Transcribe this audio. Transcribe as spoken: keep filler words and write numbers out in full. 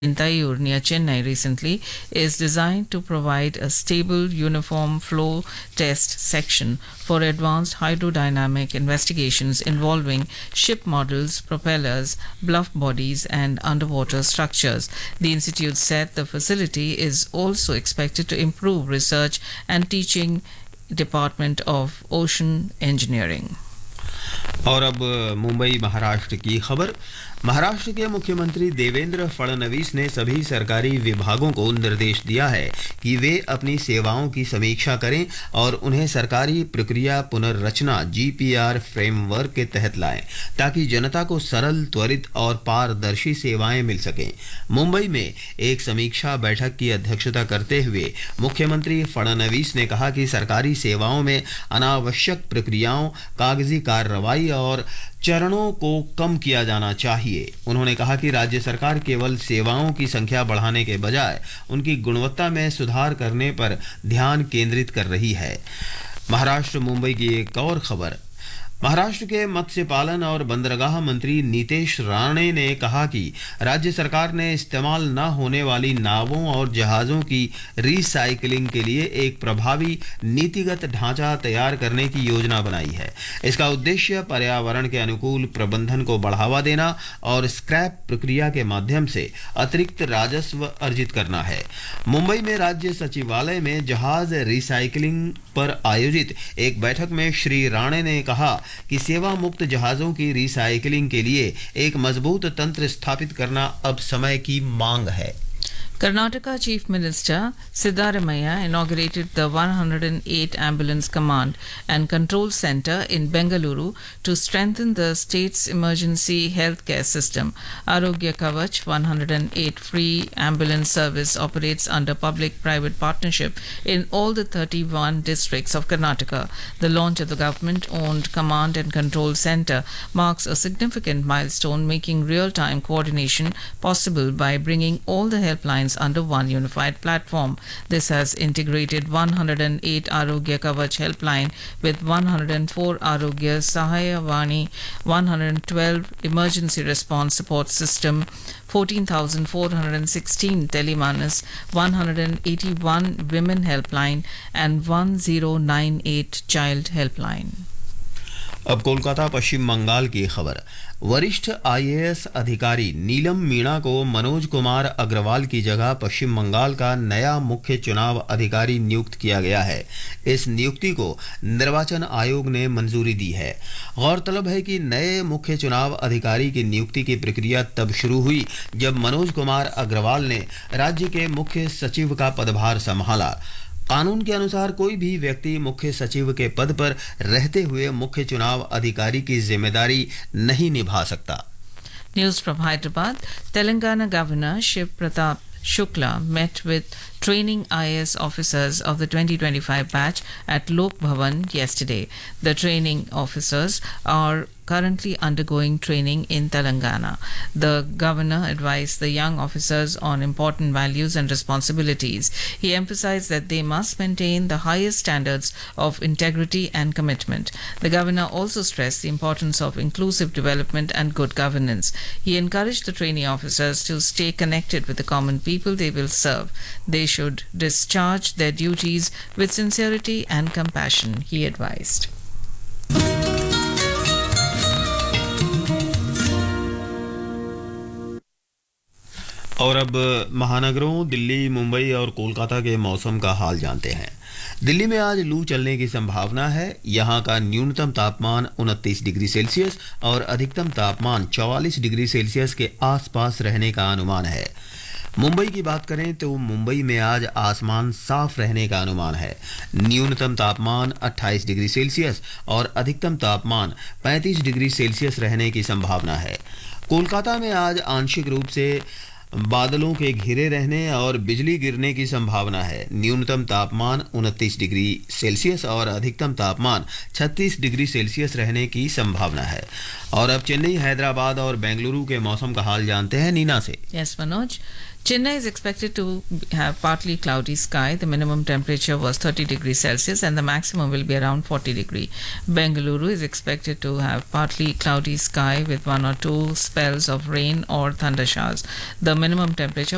in Tayur near Chennai recently is designed to provide a stable, uniform flow test section for advanced hydrodynamic investigations involving ship models, propellers, bluff bodies, and underwater structures. The institute said the facility is also expected to improve research and teaching Department of Ocean Engineering. और अब मुंबई महाराष्ट्र की खबर। महाराष्ट्र के मुख्यमंत्री देवेंद्र फडणवीस ने सभी सरकारी विभागों को निर्देश दिया है कि वे अपनी सेवाओं की समीक्षा करें और उन्हें सरकारी प्रक्रिया पुनर्रचना जीपीआर फ्रेमवर्क के तहत लाएं ताकि जनता को सरल, त्वरित और पारदर्शी सेवाएं मिल सकें। मुंबई में एक समीक्षा बैठक की अध्यक्षता करते हुए मुख्यमंत्री फडणवीस ने कहा कि सरकारी सेवाओं में अनावश्यक प्रक्रियाओं, कागजी कार्रवाई और चरणों को कम किया जाना चाहिए। उन्होंने कहा कि राज्य सरकार केवल सेवाओं की संख्या बढ़ाने के बजाय उनकी गुणवत्ता में सुधार करने पर ध्यान केंद्रित कर रही है। महाराष्ट्र मुंबई की एक और खबर। महाराष्ट्र के मत्स्य पालन और बंदरगाह मंत्री नीतेश राणे ने कहा कि राज्य सरकार ने इस्तेमाल न होने वाली नावों और जहाज़ों की रीसाइक्लिंग के लिए एक प्रभावी नीतिगत ढांचा तैयार करने की योजना बनाई है। इसका उद्देश्य पर्यावरण के अनुकूल प्रबंधन को बढ़ावा देना और स्क्रैप प्रक्रिया के माध्यम से अतिरिक्त राजस्व अर्जित करना है। मुंबई में राज्य सचिवालय में जहाज रीसाइक्लिंग पर आयोजित एक बैठक में श्री राणे ने कहा कि सेवा मुक्त जहाज़ों की रिसाइकलिंग के लिए एक मजबूत तंत्र स्थापित करना अब समय की मांग है। Karnataka Chief Minister Siddaramaiah inaugurated the one hundred eight Ambulance Command and Control Centre in Bengaluru to strengthen the state's emergency healthcare system. Arogya Kavach one hundred eight free ambulance service operates under public-private partnership in all the thirty-one districts of Karnataka. The launch of the government-owned Command and Control Centre marks a significant milestone, making real-time coordination possible by bringing all the helplines under one unified platform. This has integrated one hundred eight Arogya Kavach helpline with one hundred four Arogya Sahayavani, one hundred twelve emergency response support system, fourteen thousand four hundred sixteen Telemanas, one hundred eighty-one women helpline and one thousand ninety-eight child helpline. अब कोलकाता पश्चिम बंगाल की खबर। वरिष्ठ IAS अधिकारी नीलम मीणा को मनोज कुमार अग्रवाल की जगह पश्चिम बंगाल का नया मुख्य चुनाव अधिकारी नियुक्त किया गया है। इस नियुक्ति को निर्वाचन आयोग ने मंजूरी दी है। गौरतलब है कि नए मुख्य चुनाव अधिकारी की नियुक्ति की प्रक्रिया तब शुरू हुई जब मनोज कुमार अग्रवाल ने राज्य के मुख्य सचिव का पदभार संभाला। कानून के अनुसार कोई भी व्यक्ति मुख्य सचिव के पद पर रहते हुए मुख्य चुनाव अधिकारी की जिम्मेदारी नहीं निभा सकता। News from Hyderabad. Telangana Governor Shiv Pratap Shukla met with training I A S officers of the twenty twenty-five batch at Lok Bhavan yesterday. The training officers are currently undergoing training in Telangana. The governor advised the young officers on important values and responsibilities. He emphasized that they must maintain the highest standards of integrity and commitment. The governor also stressed the importance of inclusive development and good governance. He encouraged the trainee officers to stay connected with the common people they will serve. They should discharge their duties with sincerity and compassion, he advised. और अब महानगरों दिल्ली, मुंबई और कोलकाता के मौसम का हाल जानते हैं। दिल्ली में आज लू चलने की संभावना है। यहां का न्यूनतम तापमान उनतीस डिग्री सेल्सियस और अधिकतम तापमान चौवालीस डिग्री सेल्सियस के आसपास रहने का अनुमान है। मुंबई की बात करें तो मुंबई में आज आसमान साफ रहने का अनुमान है। न्यूनतम तापमान अट्ठाईस डिग्री सेल्सियस और अधिकतम तापमान पैंतीस डिग्री सेल्सियस रहने की संभावना है। कोलकाता में आज आंशिक रूप से बादलों के घिरे रहने और बिजली गिरने की संभावना है। न्यूनतम तापमान उनतीस डिग्री सेल्सियस और अधिकतम तापमान छत्तीस डिग्री सेल्सियस रहने की संभावना है। और अब चेन्नई, हैदराबाद और बेंगलुरु के मौसम का हाल जानते हैं नीना से। Yes, Manoj. Chennai is expected to have partly cloudy sky. The minimum temperature was thirty degrees Celsius and the maximum will be around forty degrees. Bengaluru is expected to have partly cloudy sky with one or two spells of rain or thunder showers. The minimum temperature